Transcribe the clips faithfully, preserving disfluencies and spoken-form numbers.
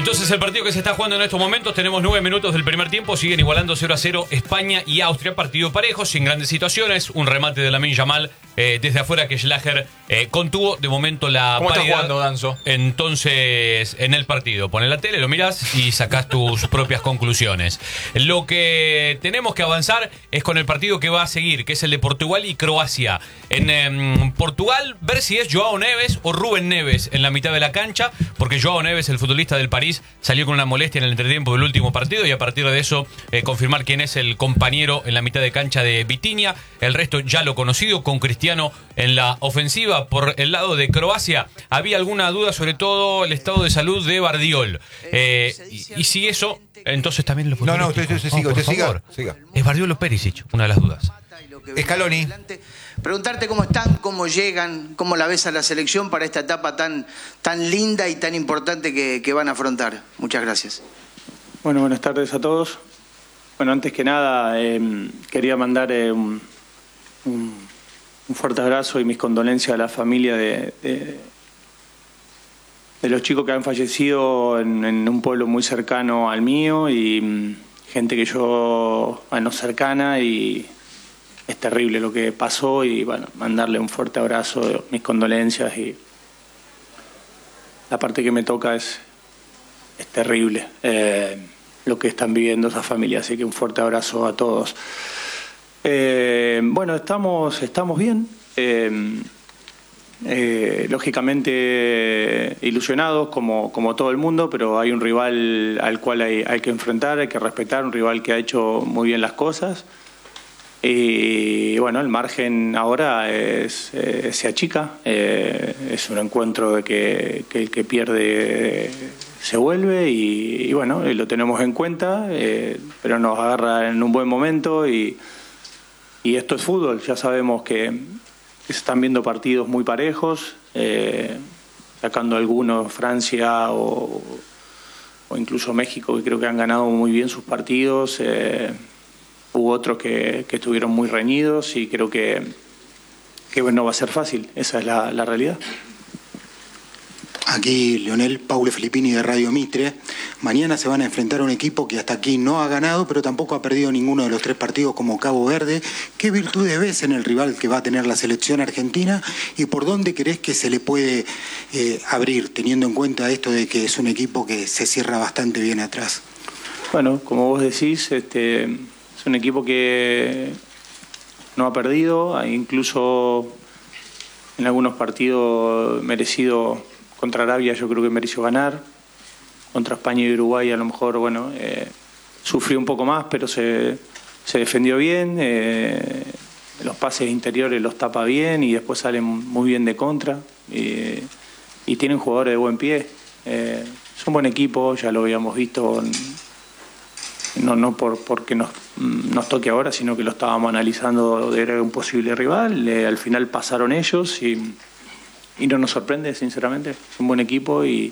Entonces el partido que se está jugando en estos momentos, tenemos nueve minutos del primer tiempo, siguen igualando cero a cero España y Austria, partido parejo, sin grandes situaciones, un remate de Lamine Yamal eh, desde afuera que Schlager eh, contuvo de momento la ¿Cómo paridad. está jugando, Danzo? Entonces, en el partido, pones la tele, lo mirás y sacás tus propias conclusiones. Lo que tenemos que avanzar es con el partido que va a seguir, que es el de Portugal y Croacia. En eh, Portugal, ver si es Joao Neves o Rubén Neves en la mitad de la cancha, porque Joao Neves, el futbolista del París, salió con una molestia en el entretiempo del último partido y a partir de eso eh, confirmar quién es el compañero en la mitad de cancha de Vitinha. El resto ya lo conocido, con Cristiano en la ofensiva. Por el lado de Croacia había alguna duda, sobre todo el estado de salud de Bardiol. Eh, y, y si eso, entonces también lo No, no, usted, usted siga, usted siga, siga. Es Bardiol o Perisic, una de las dudas. Scaloni. Preguntarte cómo están, cómo llegan, cómo la ves a la selección para esta etapa tan, tan linda y tan importante que, que van a afrontar. Muchas gracias. Bueno, buenas tardes a todos. Bueno, antes que nada, eh, quería mandar eh, un, un, un fuerte abrazo y mis condolencias a la familia de, de, de los chicos que han fallecido en, en un pueblo muy cercano al mío y um, gente que yo, bueno, cercana, y es terrible lo que pasó y bueno, mandarle un fuerte abrazo, mis condolencias, y la parte que me toca es, es terrible eh, lo que están viviendo esas familias, así que un fuerte abrazo a todos. Eh, bueno, estamos, estamos bien, eh, eh, lógicamente ilusionados como, como todo el mundo, pero hay un rival al cual hay, hay que enfrentar, hay que respetar, un rival que ha hecho muy bien las cosas. Y bueno, el margen ahora es, eh, se achica, eh, es un encuentro de que, que el que pierde se vuelve y, y bueno, y lo tenemos en cuenta, eh, pero nos agarra en un buen momento y, y esto es fútbol. Ya sabemos que, que se están viendo partidos muy parejos, eh, sacando algunos Francia o, o incluso México, que creo que han ganado muy bien sus partidos. eh, Hubo otros que, que estuvieron muy reñidos y creo que, que no va a ser fácil. Esa es la, la realidad. Aquí Leonel Paulo Filippini de Radio Mitre. Mañana se van a enfrentar a un equipo que hasta aquí no ha ganado, pero tampoco ha perdido ninguno de los tres partidos como Cabo Verde. ¿Qué virtudes ves en el rival que va a tener la selección argentina y por dónde crees que se le puede eh, abrir, teniendo en cuenta esto de que es un equipo que se cierra bastante bien atrás? Bueno, como vos decís, este, es un equipo que no ha perdido, incluso en algunos partidos merecido. Contra Arabia yo creo que mereció ganar, contra España y Uruguay a lo mejor, bueno, eh, sufrió un poco más, pero se, se defendió bien, eh, los pases interiores los tapa bien y después salen muy bien de contra, y, y tienen jugadores de buen pie. Eh, es un buen equipo, ya lo habíamos visto, no, no por porque nos, nos toque ahora, sino que lo estábamos analizando, era un posible rival, eh, al final pasaron ellos y... Y no nos sorprende, sinceramente. Es un buen equipo y,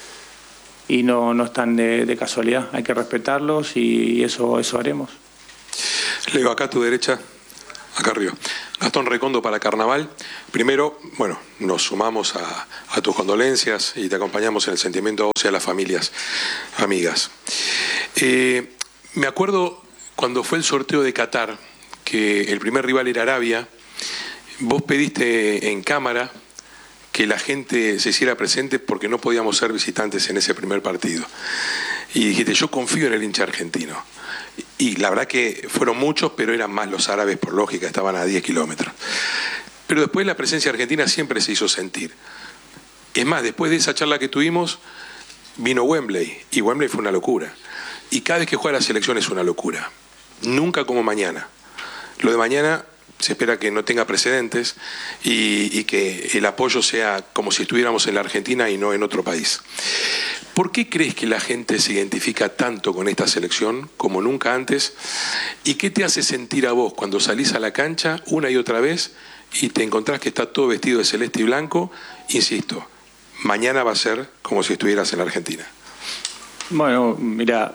y no, no están de, de casualidad. Hay que respetarlos y eso, eso haremos. Leo, acá a tu derecha, acá arriba. Gastón Recondo para Carnaval. Primero, bueno, nos sumamos a, a tus condolencias y te acompañamos en el sentimiento hacia las familias amigas. Eh, me acuerdo cuando fue el sorteo de Qatar, que el primer rival era Arabia, vos pediste en cámara que la gente se hiciera presente porque no podíamos ser visitantes en ese primer partido. Y dijiste, yo confío en el hincha argentino. Y la verdad que fueron muchos, pero eran más los árabes, por lógica, estaban a diez kilómetros. Pero después la presencia argentina siempre se hizo sentir. Es más, después de esa charla que tuvimos, vino Wembley, y Wembley fue una locura. Y cada vez que juega la selección es una locura. Nunca como mañana. Lo de mañana... se espera que no tenga precedentes y, y que el apoyo sea como si estuviéramos en la Argentina y no en otro país. ¿Por qué crees que la gente se identifica tanto con esta selección como nunca antes? ¿Y qué te hace sentir a vos cuando salís a la cancha una y otra vez y te encontrás que está todo vestido de celeste y blanco? Insisto, mañana va a ser como si estuvieras en la Argentina. Bueno, mira,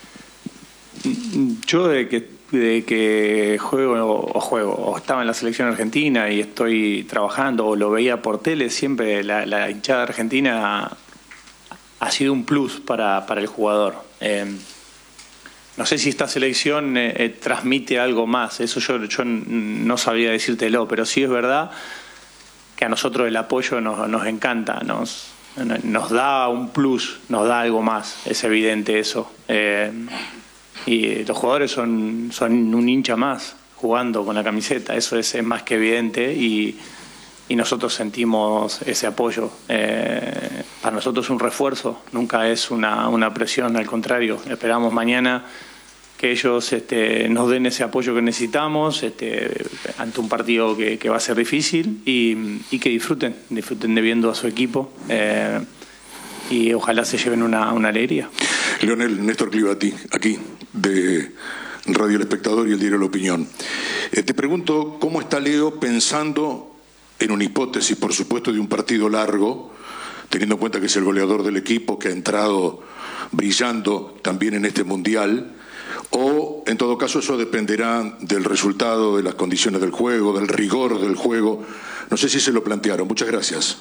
yo de que de que juego o juego o estaba en la selección argentina y estoy trabajando o lo veía por tele, siempre la, la hinchada argentina ha sido un plus para, para el jugador. Eh, no sé si esta selección eh, eh, transmite algo más, eso yo, yo no sabría decírtelo, pero sí es verdad que a nosotros el apoyo nos, nos encanta, nos, nos da un plus, nos da algo más, es evidente eso. Eh, y los jugadores son, son un hincha más jugando con la camiseta, eso es, es más que evidente y, y nosotros sentimos ese apoyo. Eh, para nosotros es un refuerzo, nunca es una, una presión, al contrario, esperamos mañana que ellos este, nos den ese apoyo que necesitamos este, ante un partido que, que va a ser difícil y, y que disfruten, disfruten de viendo a su equipo eh, y ojalá se lleven una, una alegría. Leonel, Néstor Clivati, aquí, de Radio El Espectador y el diario La Opinión. Eh, te pregunto, ¿cómo está Leo pensando en una hipótesis, por supuesto, de un partido largo, teniendo en cuenta que es el goleador del equipo, que ha entrado brillando también en este Mundial? O, en todo caso, eso dependerá del resultado, de las condiciones del juego, del rigor del juego. No sé si se lo plantearon. Muchas gracias.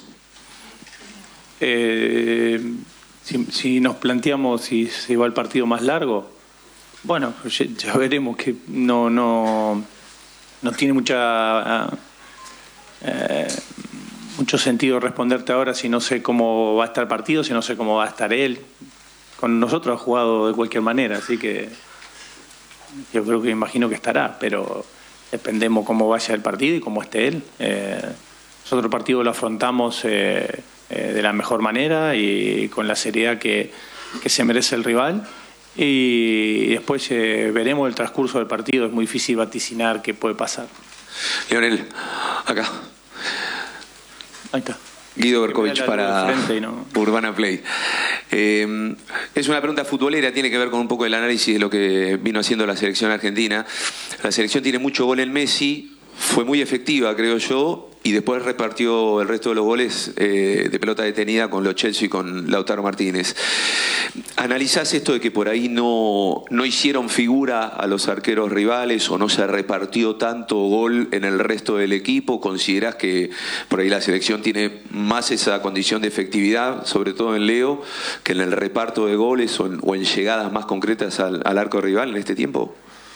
Eh, si, si nos planteamos si se va el partido más largo, bueno, ya, ya veremos, que no, no, no tiene mucha eh, mucho sentido responderte ahora si no sé cómo va a estar el partido, si no sé cómo va a estar él. Con nosotros ha jugado de cualquier manera, así que yo creo que imagino que estará, pero dependemos cómo vaya el partido y cómo esté él. Eh, nosotros el partido lo afrontamos eh, eh, de la mejor manera y con la seriedad que, que se merece el rival. Y después eh, veremos el transcurso del partido. Es muy difícil vaticinar qué puede pasar. Leonel, acá. Ahí está. Guido Berkovich para no. Urbana Play. Eh, es una pregunta futbolera, tiene que ver con un poco el análisis de lo que vino haciendo la selección argentina. La selección tiene mucho gol en Messi, fue muy efectiva, creo yo, y después repartió el resto de los goles eh, de pelota detenida con Lo Celso y con Lautaro Martínez. ¿Analizás esto de que por ahí no, no hicieron figura a los arqueros rivales o no se repartió tanto gol en el resto del equipo? ¿Considerás que por ahí la selección tiene más esa condición de efectividad, sobre todo en Leo, que en el reparto de goles o en, o en llegadas más concretas al, al arco rival en este tiempo?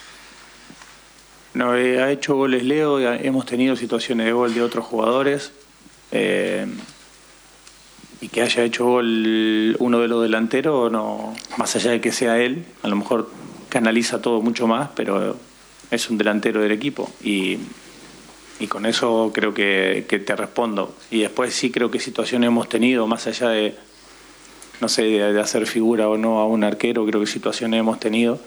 No, eh, ha hecho goles Leo, hemos tenido situaciones de gol de otros jugadores. Eh, y que haya hecho gol uno de los delanteros, no, más allá de que sea él, a lo mejor canaliza todo mucho más, pero es un delantero del equipo y, y con eso creo que, que te respondo. Y después sí creo que situaciones hemos tenido, más allá de, no sé, de, de hacer figura o no a un arquero, creo que situaciones hemos tenido.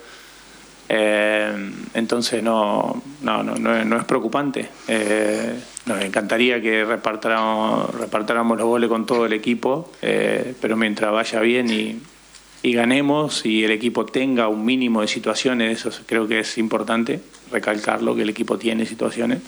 Eh, entonces no, no, no, no, es, no es preocupante. Eh, nos encantaría que repartáramos, repartáramos los goles con todo el equipo, eh, pero mientras vaya bien y, y ganemos y el equipo tenga un mínimo de situaciones, eso creo que es importante recalcarlo, que el equipo tiene situaciones.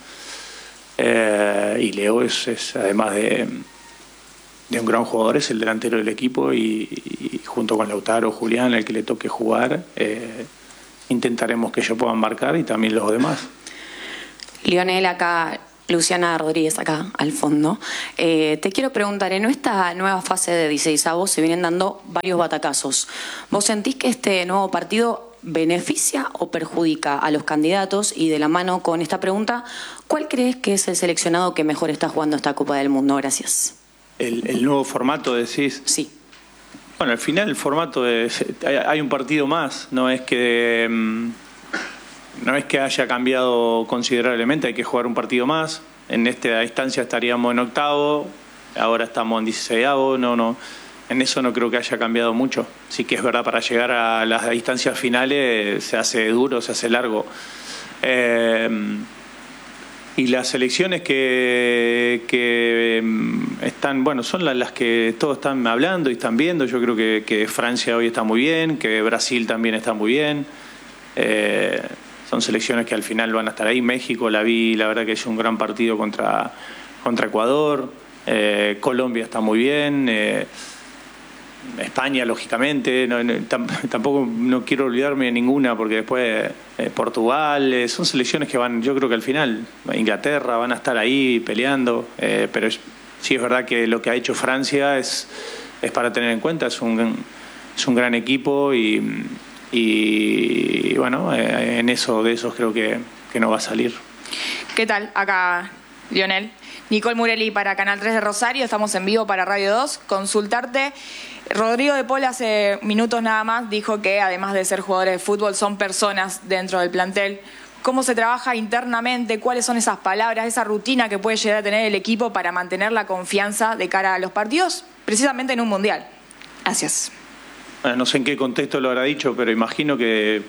Eh, y Leo es, es además de, de un gran jugador, es el delantero del equipo y, y junto con Lautaro, Julián, el que le toque jugar, eh, intentaremos que ellos puedan marcar y también los demás. Lionel, acá, Luciana Rodríguez, acá al fondo. Eh, te quiero preguntar, en esta nueva fase de dieciseisavos se vienen dando varios batacazos. ¿Vos sentís que este nuevo partido beneficia o perjudica a los candidatos? Y de la mano con esta pregunta, ¿cuál crees que es el seleccionado que mejor está jugando esta Copa del Mundo? Gracias. ¿El, el nuevo formato decís? Sí. Bueno, al final el formato es, hay un partido más, no es que no es que haya cambiado considerablemente, hay que jugar un partido más. En esta instancia estaríamos en octavo, ahora estamos en dieciseisavo, no, no, en eso no creo que haya cambiado mucho. Sí que es verdad, para llegar a las instancias finales se hace duro, se hace largo. Eh, Y las selecciones que, que están, bueno, son las, las que todos están hablando y están viendo. Yo creo que, que Francia hoy está muy bien, que Brasil también está muy bien. Eh, son selecciones que al final van a estar ahí. México la vi, la verdad que es un gran partido contra, contra Ecuador. Eh, Colombia está muy bien. Eh, España, lógicamente, no, no, tampoco no quiero olvidarme de ninguna, porque después eh, Portugal, eh, son selecciones que van, yo creo que al final, Inglaterra, van a estar ahí peleando, eh, pero es, sí es verdad que lo que ha hecho Francia es, es para tener en cuenta, es un, es un gran equipo y, y bueno, eh, en eso de esos creo que, que no va a salir. ¿Qué tal? Acá, Lionel. Nicole Murelli para Canal tres de Rosario, estamos en vivo para Radio dos. Consultarte, Rodrigo de Paul hace minutos nada más dijo que además de ser jugadores de fútbol son personas dentro del plantel. ¿Cómo se trabaja internamente? ¿Cuáles son esas palabras, esa rutina que puede llegar a tener el equipo para mantener la confianza de cara a los partidos, precisamente en un mundial? Gracias. Bueno, no sé en qué contexto lo habrá dicho, pero imagino que,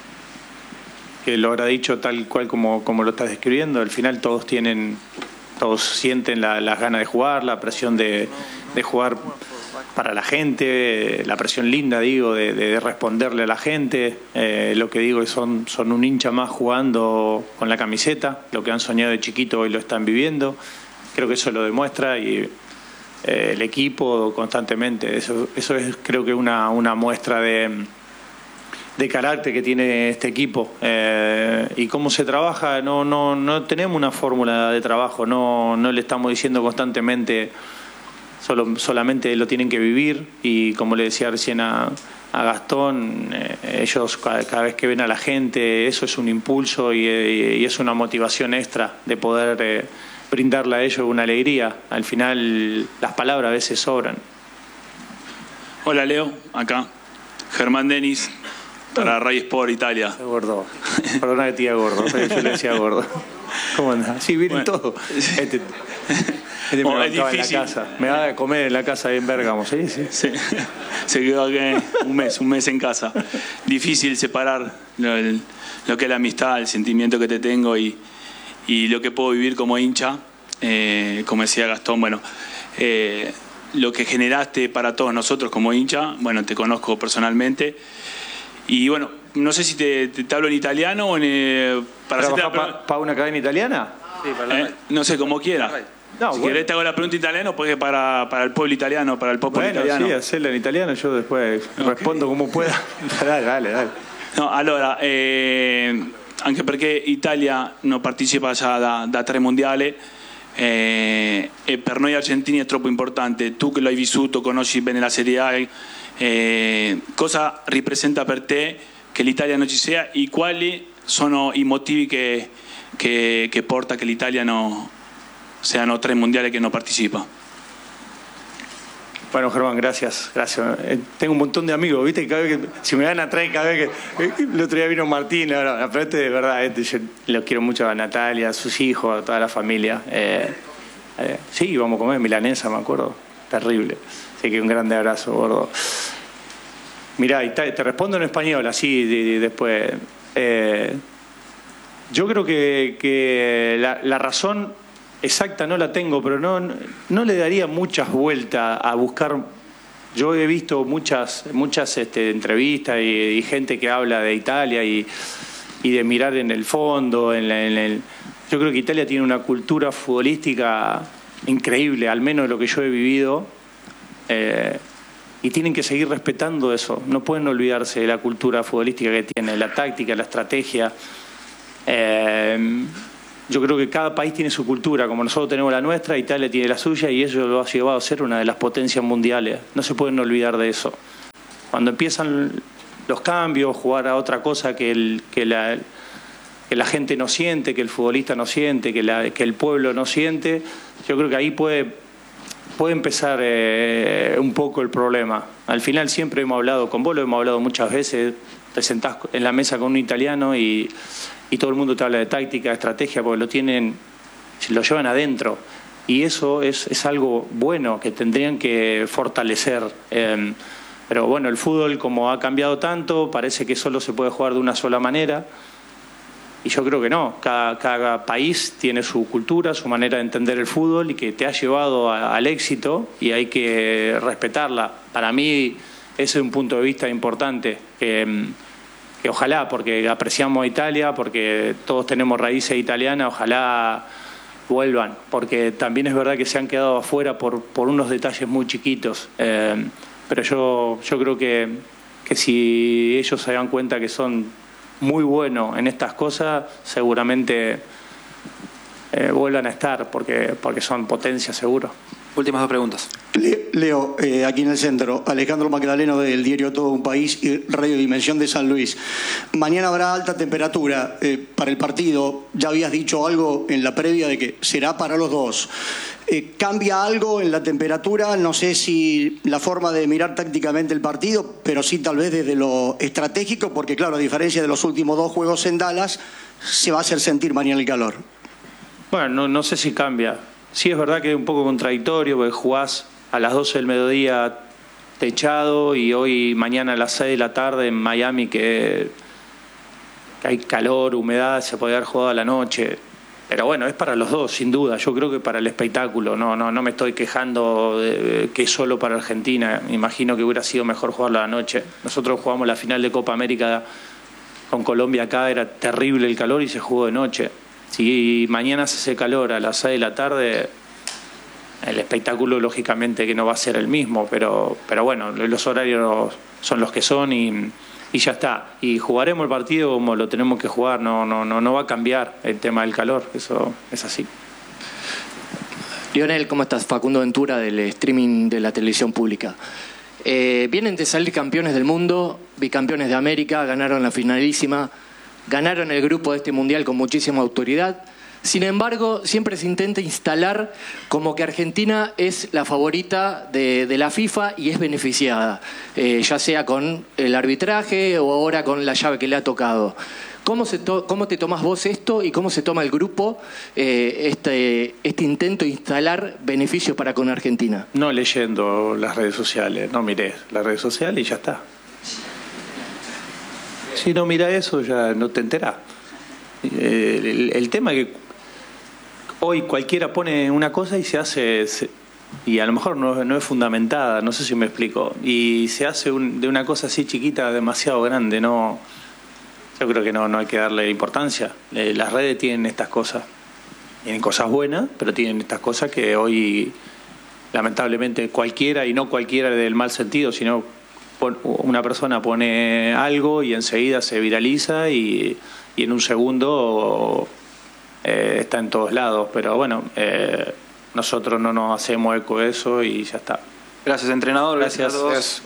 que lo habrá dicho tal cual como, como lo estás describiendo. Al final todos tienen, todos sienten la, las ganas de jugar, la presión de, de jugar para la gente, la presión linda, digo, de, de responderle a la gente. Eh, lo que digo es son, son un hincha más jugando con la camiseta, lo que han soñado de chiquito hoy lo están viviendo. Creo que eso lo demuestra y eh, el equipo constantemente. Eso, eso es creo que una, una muestra de, de carácter que tiene este equipo. Eh, y cómo se trabaja, no, no, no tenemos una fórmula de trabajo, no, no le estamos diciendo constantemente. Solo, solamente lo tienen que vivir y como le decía recién a, a Gastón, eh, ellos cada, cada vez que ven a la gente, eso es un impulso y, y, y es una motivación extra de poder eh, brindarle a ellos una alegría. Al final las palabras a veces sobran. Hola Leo, acá Germán Denis para Rai Sport Italia. Gordo, perdona que te diga gordo, pero yo le decía gordo. ¿Cómo andás? Sí, vienen bueno. Todos. Este, Este me oh, va es difícil. En la casa. Me va a comer en la casa ahí en Bérgamo, ¿sí? Sí. Sí. Se quedó aquí un mes, un mes en casa. Difícil separar lo, el, lo que es la amistad, el sentimiento que te tengo y, y lo que puedo vivir como hincha. Eh, como decía Gastón, bueno, eh, lo que generaste para todos nosotros como hincha, bueno, te conozco personalmente. Y bueno, no sé si te, te, te hablo en italiano o en... Eh, para hacerte la para pa una cadena italiana? Sí, para eh, no sé, como quiera. No, si bueno. querés te hago la pregunta en italiano, porque para, para el pueblo italiano, para el popolo bueno, italiano. Sí, hacerla en italiano, yo después okay. respondo como pueda. dale, dale, dale. No, allora, eh, anche perché Italia non partecipa già da, da tre mondiali eh, e per noi argentini è troppo importante. Tu che lo hai vissuto, conosci bene la Serie A, eh, cosa rappresenta per te che l'Italia non ci sia e quali sono i motivi che, che, che porta che l'Italia no sean tres mundiales que no participa? Bueno, Germán, gracias, gracias. Eh, tengo un montón de amigos, ¿viste? Cada vez que, si me van a traer, cada vez que... Eh, el otro día vino Martín, ahora, pero este de verdad, este, yo lo quiero mucho a Natalia, a sus hijos, a toda la familia. Eh, eh, sí, vamos a comer milanesa, me acuerdo. Terrible. Así que un grande abrazo, gordo. Mirá, y te, te respondo en español, así de, de, después. Eh, yo creo que, que la, la razón... exacta no la tengo, pero no, no le daría muchas vueltas a buscar. Yo he visto muchas, muchas este, entrevistas y, y gente que habla de Italia y, y de mirar en el fondo. En, la, en el, yo creo que Italia tiene una cultura futbolística increíble, al menos lo que yo he vivido, eh, y tienen que seguir respetando eso. No pueden olvidarse de la cultura futbolística que tiene, la táctica, la estrategia. Eh, Yo creo que cada país tiene su cultura, como nosotros tenemos la nuestra, Italia tiene la suya y eso lo ha llevado a ser una de las potencias mundiales. No se pueden olvidar de eso. Cuando empiezan los cambios, jugar a otra cosa que, el, que, la, que la gente no siente, que el futbolista no siente, que, la, que el pueblo no siente, yo creo que ahí puede, puede empezar eh, un poco el problema. Al final siempre hemos hablado, con vos lo hemos hablado muchas veces, te sentás en la mesa con un italiano y... y todo el mundo te habla de táctica, de estrategia, porque lo tienen, lo llevan adentro. Y eso es, es algo bueno que tendrían que fortalecer. Eh, pero bueno, el fútbol, como ha cambiado tanto, parece que solo se puede jugar de una sola manera. Y yo creo que no. Cada, cada país tiene su cultura, su manera de entender el fútbol y que te ha llevado a, al éxito y hay que respetarla. Para mí ese es un punto de vista importante. Que, que ojalá, porque apreciamos a Italia, porque todos tenemos raíces italianas, ojalá vuelvan, porque también es verdad que se han quedado afuera por, por unos detalles muy chiquitos, eh, pero yo, yo creo que, que si ellos se dan cuenta que son muy buenos en estas cosas, seguramente eh, vuelvan a estar, porque, porque son potencia seguro. Últimas dos preguntas. Leo, eh, aquí en el centro, Alejandro Magdaleno del diario Todo un País y Radio Dimensión de San Luis. Mañana habrá alta temperatura eh, para el partido. Ya habías dicho algo en la previa de que será para los dos. Eh, ¿Cambia algo en la temperatura? No sé si la forma de mirar tácticamente el partido, pero sí tal vez desde lo estratégico, porque claro, a diferencia de los últimos dos juegos en Dallas, se va a hacer sentir mañana el calor. Bueno, no, no sé si cambia. Sí es verdad que es un poco contradictorio, porque jugás a las doce del mediodía techado y hoy mañana a las seis de la tarde en Miami que, que hay calor, humedad, se puede haber jugado a la noche. Pero bueno, es para los dos, sin duda. Yo creo que para el espectáculo. No, no, no me estoy quejando de que es solo para Argentina. Imagino que hubiera sido mejor jugarlo a la noche. Nosotros jugamos la final de Copa América con Colombia acá, era terrible el calor y se jugó de noche. Si mañana se hace calor a las seis de la tarde, el espectáculo lógicamente que no va a ser el mismo, pero, pero bueno, los horarios son los que son y, y ya está. Y jugaremos el partido como lo tenemos que jugar, no, no, no, no va a cambiar el tema del calor, eso es así. Lionel, ¿cómo estás? Facundo Ventura del streaming de la televisión pública. Eh, vienen de salir campeones del mundo, bicampeones de América, ganaron la finalísima, ganaron el grupo de este mundial con muchísima autoridad. Sin embargo, siempre se intenta instalar como que Argentina es la favorita de, de la FIFA y es beneficiada, eh, ya sea con el arbitraje o ahora con la llave que le ha tocado. ¿Cómo, se to ¿Cómo te tomás vos esto y cómo se toma el grupo eh, este, este intento de instalar beneficios para con Argentina? No leyendo las redes sociales, no miré las redes sociales y ya está. Si no mira eso ya no te enterás. El, el, el tema es que hoy cualquiera pone una cosa y se hace, se, y a lo mejor no, no es fundamentada, no sé si me explico, y se hace un, de una cosa así chiquita demasiado grande, no, yo creo que no, no hay que darle importancia. Eh, las redes tienen estas cosas, tienen cosas buenas, pero tienen estas cosas que hoy lamentablemente cualquiera, y no cualquiera del mal sentido, sino pon, una persona pone algo y enseguida se viraliza y, y en un segundo Eh, está en todos lados, pero bueno, eh, nosotros no nos hacemos eco de eso y ya está. Gracias, entrenador. Gracias. Gracias.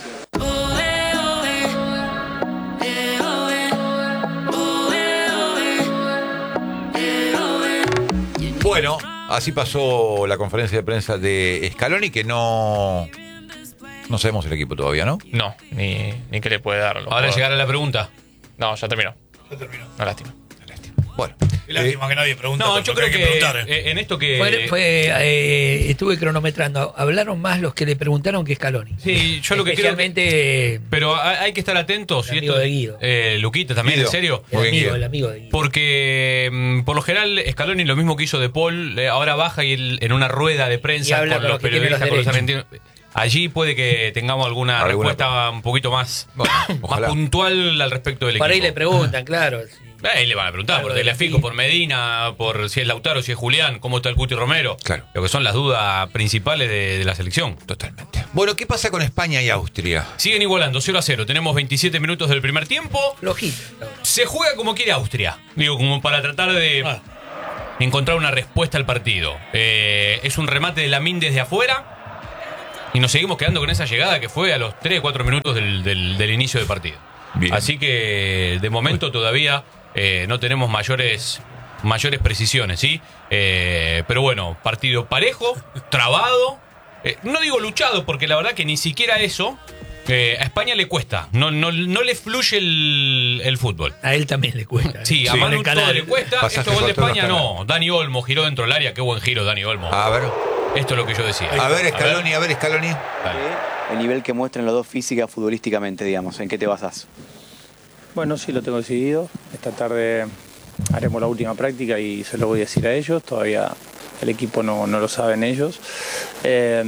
Bueno, así pasó la conferencia de prensa de Scaloni, que no no sabemos el equipo todavía, ¿no? No, ni, ni qué le puede dar. Ahora llegará la pregunta. No, ya terminó. Ya terminó. Una lástima. Bueno. Qué lástima eh, que nadie pregunta. No, yo creo que, que eh, en esto que... Fue, fue, eh, estuve cronometrando. Hablaron más los que le preguntaron que Scaloni. Sí, yo lo que creo... Que, pero hay que estar atentos. El y amigo esto, de Guido. Eh, Luquita también, Guido. ¿En serio? El amigo, el amigo de Guido. Porque mm, por lo general Scaloni lo mismo que hizo De Paul, eh, ahora baja y él, en una rueda de prensa con, con los periodistas, los con los argentinos... Allí puede que tengamos alguna, ¿Alguna respuesta un poquito más, bueno, más puntual al respecto del equipo. Por ahí le preguntan, claro. Sí. Ahí le van a preguntar, claro, por Telefico, por Medina, por si es Lautaro, si es Julián, cómo está el Cuti Romero. Claro. Lo que son las dudas principales de, de la selección. Totalmente. Bueno, ¿qué pasa con España y Austria? Siguen igualando, cero a cero. Tenemos veintisiete minutos del primer tiempo. Flojito. Se juega como quiere Austria. Digo, como para tratar de ah. encontrar una respuesta al partido. Eh, es un remate de Lamine desde afuera. Y nos seguimos quedando con esa llegada que fue a los tres cuatro minutos del, del, del inicio del partido. Bien. Así que de momento todavía eh, no tenemos mayores, mayores precisiones, ¿sí? Eh, pero bueno, partido parejo, trabado. Eh, no digo luchado, porque la verdad que ni siquiera eso eh, a España le cuesta. No, no, no le fluye el, el fútbol. A él también le cuesta. Sí, a sí, Manu todo le cuesta. Pasaje Esto gol de España no. Dani Olmo giró dentro del área. Qué buen giro, Dani Olmo. A ver. Esto es lo que yo decía. A ver, Scaloni, a ver, Scaloni. El nivel que muestran los dos física, futbolísticamente, digamos, ¿en qué te basás? Bueno, sí, lo tengo decidido. Esta tarde haremos la última práctica y se lo voy a decir a ellos. Todavía el equipo no, no lo saben ellos. Eh,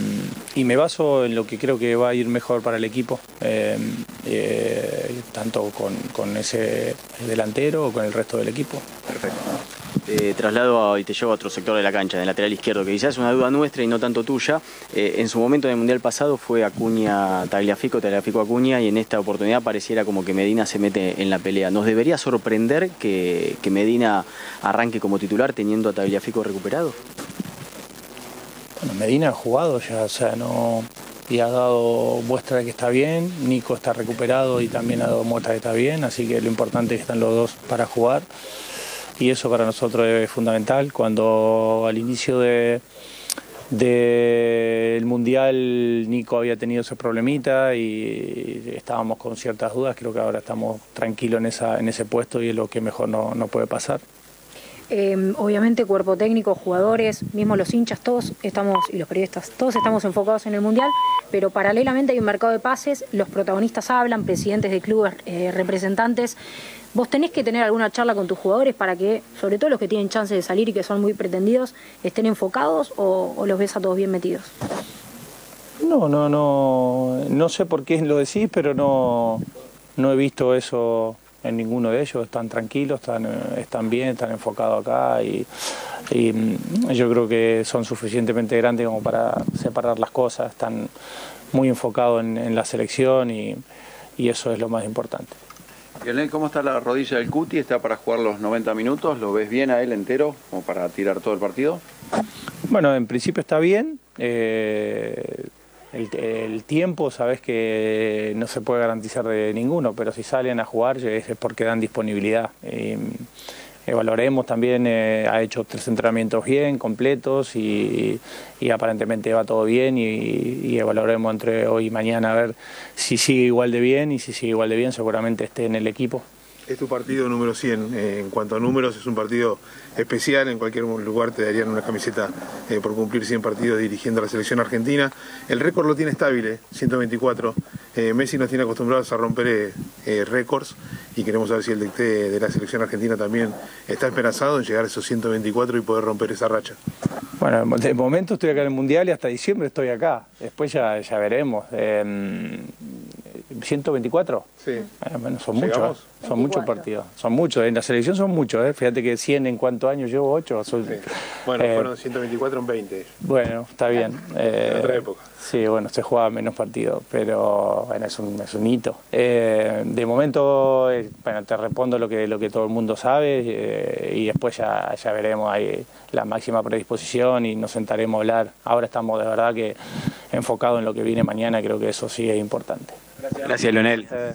y me baso en lo que creo que va a ir mejor para el equipo, eh, eh, tanto con, con ese delantero o con el resto del equipo. Perfecto. Eh, traslado a, y te llevo a otro sector de la cancha, del lateral izquierdo, que quizás es una duda nuestra y no tanto tuya. Eh, en su momento en el Mundial pasado fue Acuña, Tagliafico, Tagliafico Acuña, y en esta oportunidad pareciera como que Medina se mete en la pelea. ¿Nos debería sorprender que, que Medina arranque como titular teniendo a Tagliafico recuperado? Bueno, Medina ha jugado ya, o sea, no... y ha dado muestra de que está bien, Nico está recuperado y también ha dado muestra de que está bien, así que lo importante es que están los dos para jugar y eso para nosotros es fundamental. Cuando al inicio de del Mundial Nico había tenido ese problemita y estábamos con ciertas dudas, creo que ahora estamos tranquilos en, esa, en ese puesto y es lo que mejor no, no puede pasar. Eh, obviamente cuerpo técnico, jugadores, mismo los hinchas, todos estamos, y los periodistas, todos estamos enfocados en el Mundial, pero paralelamente hay un mercado de pases, los protagonistas hablan, presidentes de clubes, eh, representantes. ¿Vos tenés que tener alguna charla con tus jugadores para que, sobre todo los que tienen chance de salir y que son muy pretendidos, estén enfocados o, o los ves a todos bien metidos? No, no, no, no sé por qué lo decís, pero no, no he visto eso en ninguno de ellos. Están tranquilos, están, están bien, están enfocados acá y, y yo creo que son suficientemente grandes como para separar las cosas, están muy enfocados en, en la selección y, y eso es lo más importante. Lionel, ¿cómo está la rodilla del Cuti? ¿Está para jugar los noventa minutos? ¿Lo ves bien a él entero como para tirar todo el partido? Bueno, en principio está bien. Eh, el, el tiempo, sabes que no se puede garantizar de ninguno, pero si salen a jugar es porque dan disponibilidad. Eh, evaluaremos también, eh, ha hecho tres entrenamientos bien, completos y, y aparentemente va todo bien y, y evaluaremos entre hoy y mañana a ver si sigue igual de bien y si sigue igual de bien seguramente esté en el equipo. Es tu partido número cien, eh, en cuanto a números es un partido especial, en cualquier lugar te darían una camiseta eh, por cumplir cien partidos dirigiendo a la selección argentina. El récord lo tiene estable, ciento veinticuatro, eh, Messi nos tiene acostumbrados a romper eh, eh, récords y queremos saber si el D T de la selección argentina también está esperanzado en llegar a esos ciento veinticuatro y poder romper esa racha. Bueno, de momento estoy acá en el Mundial y hasta diciembre estoy acá, después ya, ya veremos. Eh, ¿ciento veinticuatro? Sí. Eh, bueno, son muchos, ¿eh? Son muchos partidos, son muchos, en la selección son muchos, ¿eh? Fíjate que cien en cuántos años llevo, ocho. Son, sí. Bueno, eh, fueron ciento veinticuatro en veinte. Bueno, está bien. Eh, en otra época. Sí, bueno, se jugaba menos partidos, pero bueno, es un, es un hito. Eh, de momento, eh, bueno, te respondo lo que, lo que todo el mundo sabe eh, y después ya, ya veremos ahí la máxima predisposición y nos sentaremos a hablar. Ahora estamos de verdad que enfocados en lo que viene mañana, creo que eso sí es importante. Gracias, Gracias Lionel. Eh,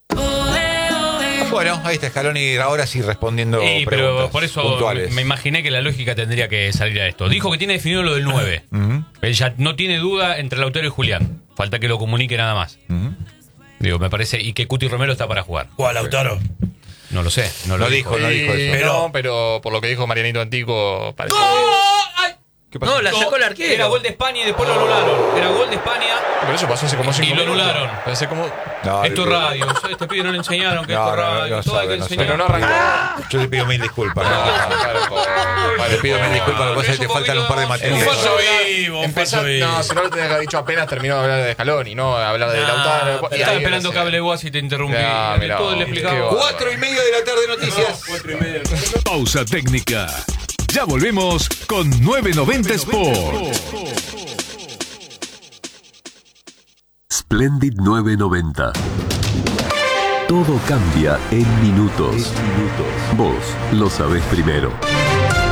Bueno, ahí está Scaloni ahora sí respondiendo Sí, preguntas pero por eso puntuales. me imaginé que la lógica tendría que salir a esto. Dijo que tiene definido lo del nueve. Uh-huh. Él ya no tiene duda entre Lautaro y Julián. Falta que lo comunique nada más. Uh-huh. Digo, me parece. Y que Cuti Romero está para jugar. ¿Cuál, Lautaro? No lo sé. No lo No dijo, no dijo eso. Pero, pero por lo que dijo Marianito Antico, parece que... ¿Qué pasó? No, la sacó el arquero. Era gol de España y después lo anularon. Era gol de España Pero eso pasó hace como cinco y lo minutos. anularon. Hace como... No, Esto es le- radio. Este pibe no le enseñaron que No, esto es no, no, radio. no todo hay sabe, que no enseñar. Pero no arrancó. Yo te pido mil disculpas. No, te pido mil disculpas, lo que pasa es que te faltan un par de Un materias. falso vivo, un falso vivo. No, si no lo tenías que haber dicho apenas terminó de hablar de Scaloni, no hablar de Lautaro. Estaba esperando que hable vos y te interrumpí. Ya, mirá, Todo le qué explicaba. bárbaro. Cuatro y medio de la tarde noticias. Pausa técnica. Ya volvemos con nueve noventa Sport. Splendid nueve noventa. Todo cambia en minutos. Vos lo sabés primero.